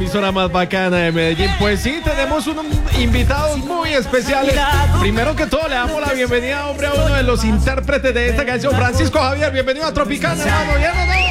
emisora más bacana de Medellín. Pues sí, tenemos unos invitados muy especiales. Primero que todo, le damos la bienvenida, hombre, a uno de los intérpretes de esta canción, Francisco Javier. Bienvenido a Tropicana, hermano. ¿Bien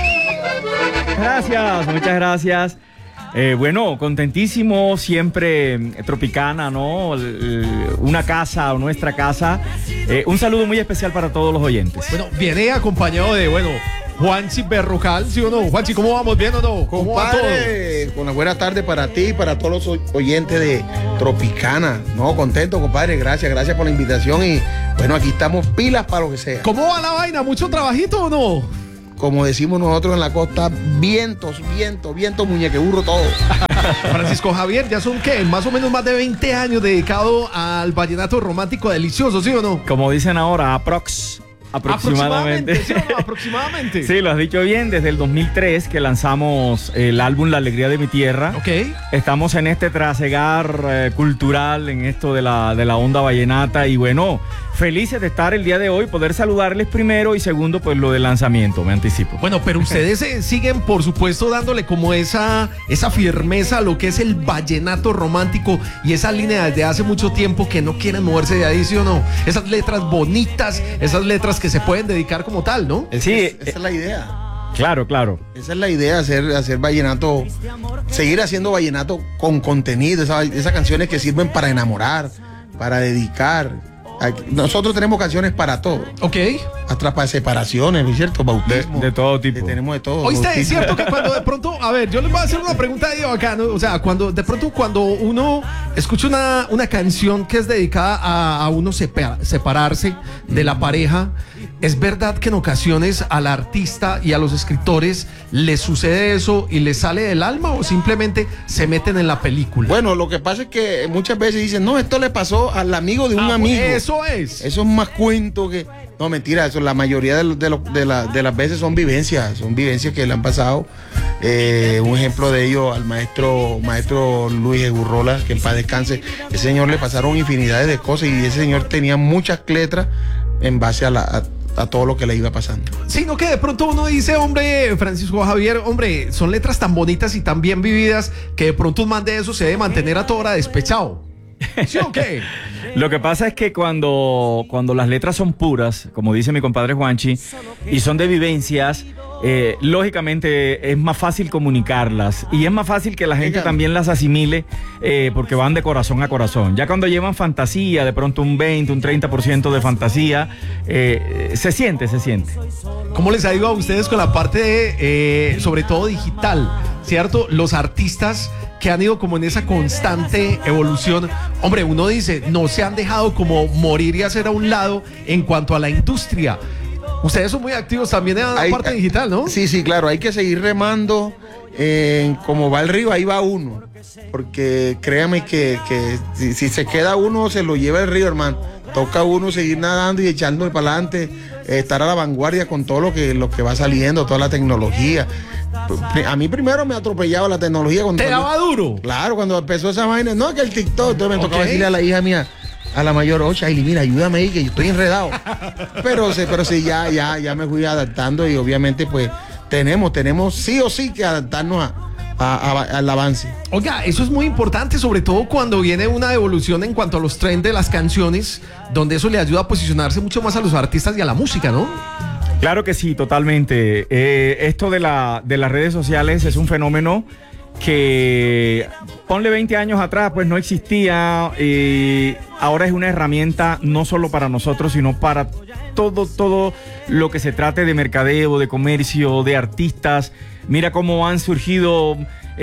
o no? Gracias, muchas gracias. Bueno, contentísimo, siempre Tropicana, ¿no? Una casa o nuestra casa. Un saludo muy especial para todos los oyentes. Bueno, viene acompañado de, Juanchi Berrocal, ¿sí o no? Juanchi, ¿cómo vamos? ¿Bien o no? ¿Cómo va todo? Una buena tarde para ti y para todos los oyentes de Tropicana. No, contento, compadre. Gracias por la invitación y bueno, aquí estamos pilas para lo que sea. ¿Cómo va la vaina? ¿Mucho trabajito o no? Como decimos nosotros en la costa, viento, muñequeburro, todo. Francisco Javier, ya son, ¿qué? Más o menos más de 20 años dedicado al vallenato romántico delicioso, ¿sí o no? Como dicen ahora, aproximadamente. ¿Sí o no? Aproximadamente. Sí, lo has dicho bien, desde el 2003 que lanzamos el álbum La Alegría de mi Tierra. Ok. Estamos en este trasegar cultural, en esto de la onda vallenata y bueno, felices de estar el día de hoy, poder saludarles primero y segundo, pues lo del lanzamiento, me anticipo. Bueno, pero ustedes siguen, por supuesto, dándole como esa firmeza a lo que es el vallenato romántico y esa línea desde hace mucho tiempo que no quieren moverse de ahí, ¿sí o no? Esas letras bonitas, esas letras que se pueden dedicar como tal, ¿no? Sí, esa es la idea. Claro. Esa es la idea, hacer vallenato, seguir haciendo vallenato con contenido, esas canciones que sirven para enamorar, para dedicar. Nosotros tenemos canciones para todo. Ok. Hasta para separaciones, ¿no es cierto? Bautismo. De todo tipo. Tenemos de todo. Oíste, es cierto que cuando de pronto, a ver, yo les voy a hacer una pregunta ahí acá, ¿no? O sea, cuando uno escucha una canción que es dedicada a uno separarse de la pareja, ¿es verdad que en ocasiones al artista y a los escritores les sucede eso y les sale del alma o simplemente se meten en la película? Bueno, lo que pasa es que muchas veces dicen, no, esto le pasó al amigo de un amigo. Eso es. Eso es más cuento que... No, mentira, eso la mayoría de las veces son vivencias que le han pasado. Un ejemplo de ello al maestro Luis Egurrola, que en paz descanse. Ese señor le pasaron infinidades de cosas y ese señor tenía muchas letras en base a todo lo que le iba pasando. Sino que de pronto uno dice, hombre, Francisco Javier, hombre, son letras tan bonitas y tan bien vividas que de pronto un man de eso se debe mantener a toda hora despechado. ¿Sí o qué? Lo que pasa es que cuando las letras son puras, como dice mi compadre Juanchi, y son de vivencias, lógicamente es más fácil comunicarlas y es más fácil que la gente también las asimile porque van de corazón a corazón. Ya cuando llevan fantasía, de pronto un 20, un 30% de fantasía, se siente. ¿Cómo les ha ido a ustedes con la parte sobre todo digital, cierto? Los artistas que han ido como en esa constante evolución, hombre, uno dice, no se han dejado como morir y hacer a un lado en cuanto a la industria. Ustedes son muy activos también en la parte digital, ¿no? Sí, claro, hay que seguir remando. Como va el río, ahí va uno. Porque créame que si se queda uno, se lo lleva el río, hermano. Toca a uno seguir nadando y echándole para adelante, estar a la vanguardia con todo lo que va saliendo, toda la tecnología. A mí primero me atropellaba la tecnología. ¿Te daba duro? Claro, cuando empezó esa vaina, no, que el TikTok, entonces me tocaba decirle a la hija mía, a la mayor, oye, mira, ayúdame ahí, que yo estoy enredado. pero sí, ya me fui adaptando y obviamente pues tenemos sí o sí que adaptarnos al avance. Oiga, eso es muy importante, sobre todo cuando viene una evolución en cuanto a los trends de las canciones, donde eso le ayuda a posicionarse mucho más a los artistas y a la música, ¿no? Claro que sí, totalmente. Esto de las redes sociales es un fenómeno que, ponle 20 años atrás, pues no existía. Ahora es una herramienta no solo para nosotros, sino para todo lo que se trate de mercadeo, de comercio, de artistas. Mira cómo han surgido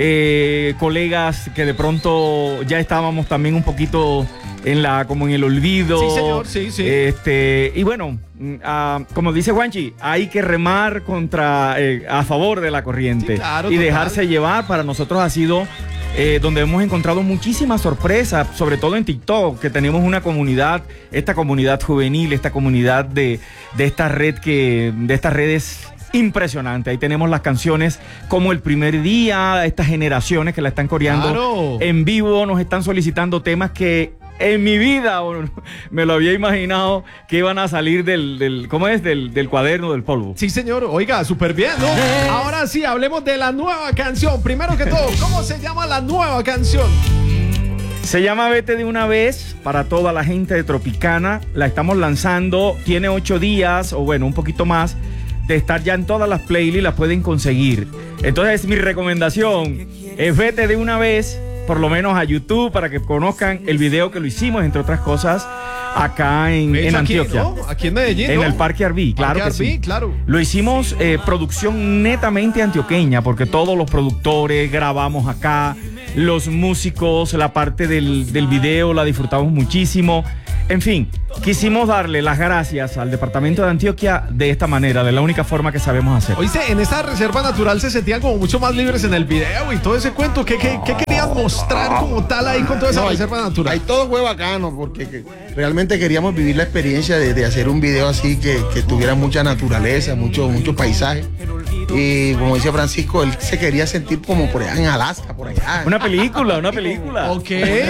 colegas que de pronto ya estábamos también un poquito como en el olvido. Sí, señor, sí. Y bueno, como dice Juanchi, hay que remar a favor de la corriente, sí, claro, y dejarse llevar. Para nosotros ha sido donde hemos encontrado muchísimas sorpresas, sobre todo en TikTok, que tenemos una comunidad, esta comunidad juvenil, esta comunidad de esta estas redes impresionante. Ahí tenemos las canciones como El Primer Día, estas generaciones que la están coreando en vivo, nos están solicitando temas que En mi vida me lo había imaginado que iban a salir ¿cómo es? Del cuaderno del polvo. Sí, señor. Oiga, súper bien, ¿no? Ahora sí, hablemos de la nueva canción. Primero que todo, ¿cómo se llama la nueva canción? Se llama Vete de una vez para toda la gente de Tropicana. La estamos lanzando. Tiene 8 días, o bueno, un poquito más, de estar ya en todas las playlists. La pueden conseguir. Entonces, mi recomendación es vete de una vez, por lo menos a YouTube, para que conozcan el video que lo hicimos, entre otras cosas, acá en Antioquia. ¿No? Aquí en Medellín, en ¿no? el Parque Arví, claro que sí. Claro. Lo hicimos producción netamente antioqueña, porque todos los productores grabamos acá, los músicos, la parte del video la disfrutamos muchísimo. En fin, quisimos darle las gracias al departamento de Antioquia de esta manera, de la única forma que sabemos hacer. Oíste, en esta reserva natural se sentían como mucho más libres en el video y todo ese cuento. ¿Qué querían mostrar como tal ahí con toda esa reserva natural? Ahí todo fue bacano porque realmente queríamos vivir la experiencia de hacer un video así que tuviera mucha naturaleza, mucho paisaje. Y como decía Francisco, él se quería sentir como por allá en Alaska, por allá. Una película. Ok.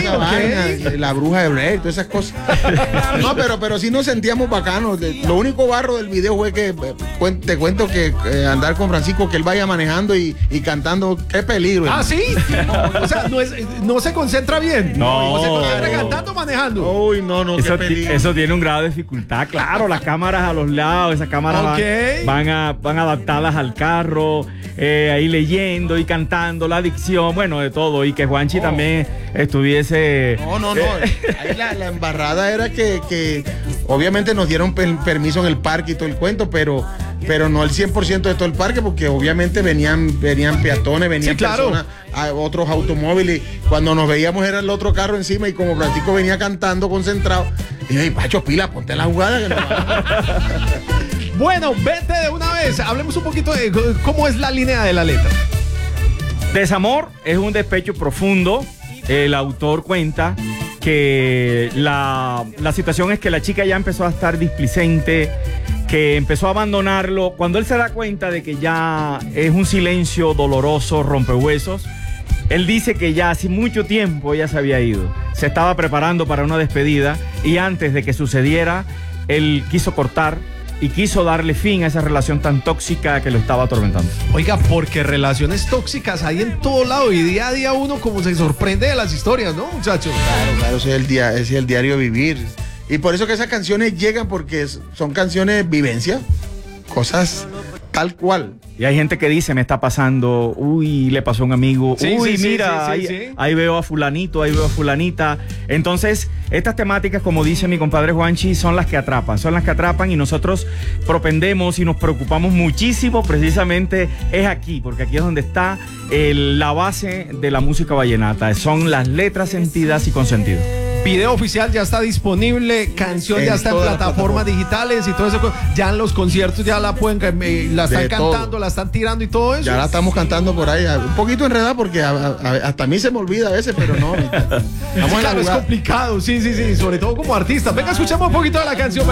La bruja de Blair, todas esas cosas. No, pero sí nos sentíamos bacanos. Lo único barro del video fue que te cuento que andar con Francisco, que él vaya manejando y cantando, qué peligro. ¿Ah, sí? O sea, no se concentra bien. No. Se concentra cantando, manejando. Uy, no, Eso, qué peligro. eso tiene un grado de dificultad, claro. Las cámaras a los lados, esas cámaras van adaptadas al carro, ahí leyendo y cantando, la dicción, bueno, de todo. Y que Juanchi también estuviese. No. Ahí la embarrada era que obviamente nos dieron permiso en el parque y todo el cuento, pero no el 100% de todo el parque, porque obviamente venían peatones, venían personas, otros automóviles. Cuando nos veíamos era el otro carro encima, y como Francisco venía cantando concentrado, dije, hey, Pacho, pila, ponte la jugada. Que no Bueno, vete de una vez. Hablemos un poquito de cómo es la línea de la letra. Desamor es un despecho profundo. El autor cuenta que la situación es que la chica ya empezó a estar displicente, que empezó a abandonarlo. Cuando él se da cuenta de que ya es un silencio doloroso, rompehuesos, él dice que ya hace mucho tiempo ella se había ido. Se estaba preparando para una despedida y antes de que sucediera, él quiso cortar y quiso darle fin a esa relación tan tóxica que lo estaba atormentando. Oiga, porque relaciones tóxicas hay en todo lado y día a día uno como se sorprende de las historias, ¿no, muchachos? Claro, ese es el diario vivir. Y por eso que esas canciones llegan, porque son canciones vivencia, cosas tal cual. Y hay gente que dice, me está pasando, uy, le pasó a un amigo, sí, uy, sí, mira, ahí veo a fulanito, ahí veo a fulanita. Entonces, estas temáticas, como dice mi compadre Juanchi, son las que atrapan y nosotros propendemos y nos preocupamos muchísimo, precisamente es aquí, porque aquí es donde está la base de la música vallenata, son las letras sentidas y con sentido. Video oficial ya está disponible, canción ya está en plataformas digitales y todo eso. Ya en los conciertos ya la pueden, la están cantando, la están tirando y todo eso. Ya la estamos cantando por ahí, un poquito enredada porque hasta a mí se me olvida a veces, pero no. Claro, es complicado, sí, sobre todo como artista. Venga, escuchamos un poquito de la canción.